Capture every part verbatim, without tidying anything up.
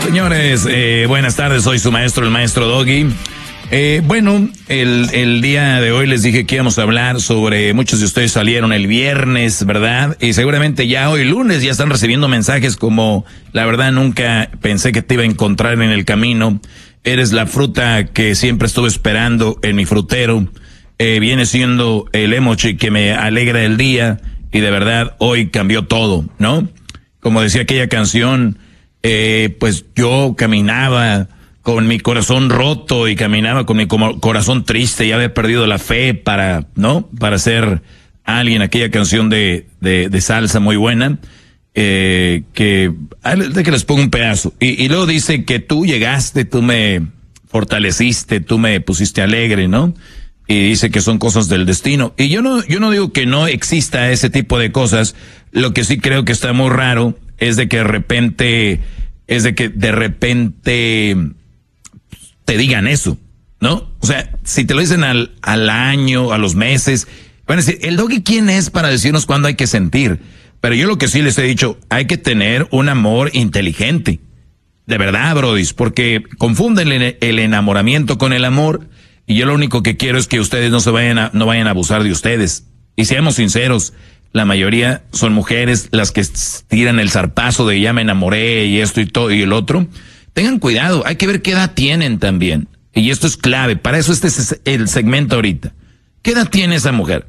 Señores, eh, buenas tardes, soy su maestro, el maestro Doggy. Eh, bueno, el, el día de hoy les dije que íbamos a hablar sobre, muchos de ustedes salieron el viernes, ¿verdad? Y seguramente ya hoy lunes ya están recibiendo mensajes como, la verdad nunca pensé que te iba a encontrar en el camino, eres la fruta que siempre estuve esperando en mi frutero, eh, viene siendo el emoji que me alegra el día y de verdad hoy cambió todo, ¿no? Como decía aquella canción, eh, pues yo caminaba con mi corazón roto y caminaba con mi corazón triste y había perdido la fe para, ¿no? Para ser alguien, aquella canción de, de, de salsa muy buena, eh, que, de que les pongo un pedazo. Y, y luego dice que tú llegaste, tú me fortaleciste, tú me pusiste alegre, ¿no? Y dice que son cosas del destino. Y yo no, yo no digo que no exista ese tipo de cosas. Lo que sí creo que está muy raro es de que de repente, es de que de repente te digan eso, ¿no? O sea, si te lo dicen al, al año, a los meses, van a decir, ¿el Doggy quién es para decirnos cuándo hay que sentir? Pero yo lo que sí les he dicho, hay que tener un amor inteligente. De verdad, brodis, porque confunden el, el enamoramiento con el amor, y yo lo único que quiero es que ustedes no se vayan a, no vayan a abusar de ustedes. Y seamos sinceros, la mayoría son mujeres las que tiran el zarpazo de ya me enamoré y esto y todo y el otro. Tengan cuidado, hay que ver qué edad tienen también. Y esto es clave, para eso este es el segmento ahorita. ¿Qué edad tiene esa mujer?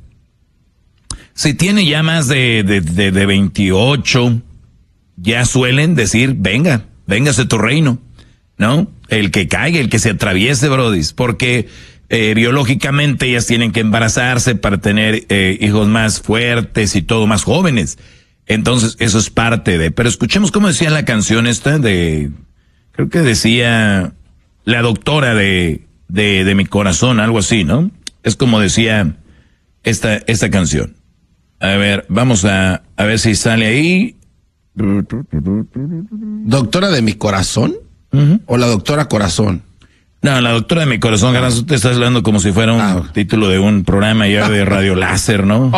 Si tiene ya más de, de, de, de veintiocho, ya suelen decir, venga, véngase tu reino, ¿no? El que caiga, el que se atraviese, brodis, porque eh, biológicamente ellas tienen que embarazarse para tener eh, hijos más fuertes y todo, más jóvenes. Entonces, eso es parte de... Pero escuchemos cómo decía la canción esta de... Creo que decía la doctora de, de, de mi corazón, algo así, ¿no? Es como decía esta, esta canción. A ver, vamos a, a ver si sale ahí. ¿Doctora de mi corazón? Uh-huh. ¿O la doctora corazón? No, la doctora de mi corazón, Garanzo, te estás hablando como si fuera un ah. título de un programa ya de radio láser, ¿no?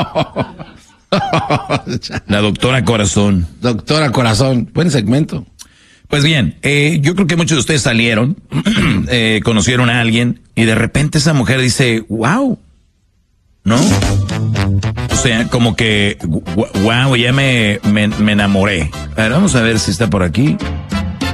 La doctora corazón. Doctora corazón, buen segmento. Pues bien, eh, yo creo que muchos de ustedes salieron, eh, conocieron a alguien y de repente esa mujer dice, wow, ¿no? O sea, como que, wow, ya me, me, me enamoré. A ver, vamos a ver si está por aquí.